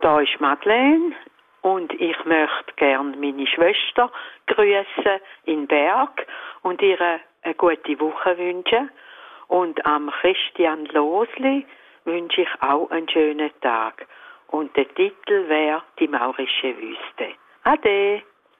Da ist Madeleine und ich möchte gern meine Schwester grüßen in Berg und ihr eine gute Woche wünschen. Und am Christian Losli wünsche ich auch einen schönen Tag. Und der Titel wäre «Die maurische Wüste». Ade!